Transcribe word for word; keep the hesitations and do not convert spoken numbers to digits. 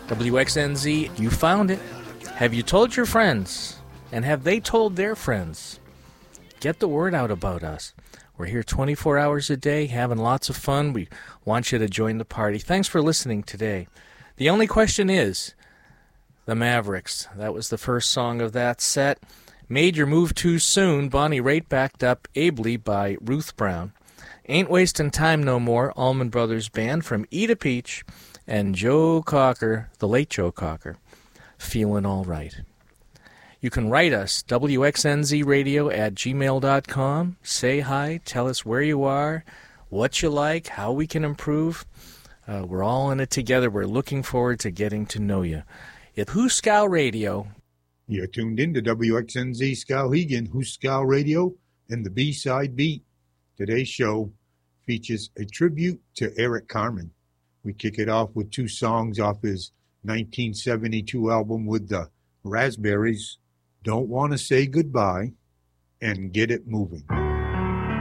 W X N Z, you found it. Have you told your friends? And have they told their friends? Get the word out about us. We're here twenty-four hours a day, having lots of fun. We want you to join the party. Thanks for listening today. The only question is, the Mavericks. That was the first song of that set. Made Your Move Too Soon, Bonnie Raitt backed up ably by Ruth Brown. Ain't Wasting Time No More, Allman Brothers Band from Eat a Peach, and Joe Cocker, the late Joe Cocker, Feeling All Right. You can write us, W X N Z radio at gmail dot com. Say hi, tell us where you are, what you like, how we can improve. Uh, we're all in it together. We're looking forward to getting to know you. It's Hooskow Radio. You're tuned in to W X N Z Skowhegan, Hooskow Radio, and the B-Side Beat. Today's show features a tribute to Eric Carmen. We kick it off with two songs off his nineteen seventy-two album with the Raspberries, Don't Want to Say Goodbye, and Get It Moving.